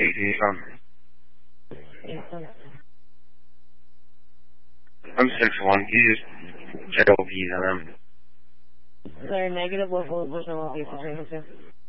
18 from. 18. I'm 6'1". You just check OPs on them. They're negative. What's the OP for?